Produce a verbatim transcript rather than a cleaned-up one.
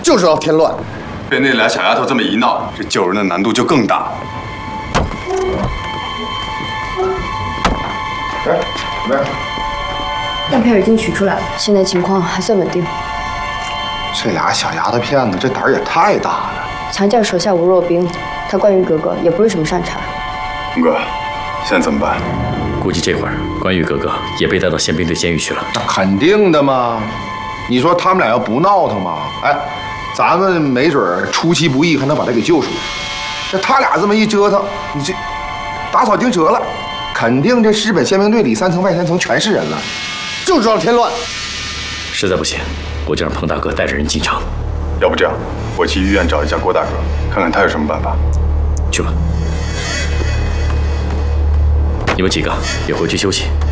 就知道添乱。 被那俩小丫头这么一闹，这救人的难度就更大了。 哎，怎么样？ 样片已经取出来了，现在情况还算稳定。 这俩小丫头片子，这胆儿也太大了。 强将手下无弱兵，他关羽哥哥也不是什么善茬。 龙哥，现在怎么办？ 估计这会儿关羽哥哥也被带到宪兵队监狱去了。 那肯定的嘛！你说他们俩要不闹腾嘛？哎，咱们没准儿出其不意还能把他给救出来。这他俩这么一折腾，你这打草惊蛇了，肯定这日本宪兵队里三层外三层全是人了， 就知道添乱。 实在不行，我就让彭大哥带着人进城。 要不这样，我去医院找一下郭大哥，看看他有什么办法。 去吧。你们几个也回去休息。